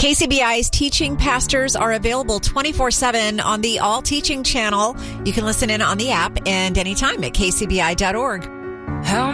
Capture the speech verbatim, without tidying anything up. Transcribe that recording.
K C B I's teaching pastors are available twenty-four seven on the All Teaching channel. You can listen in on the app and anytime at k c b i dot org. How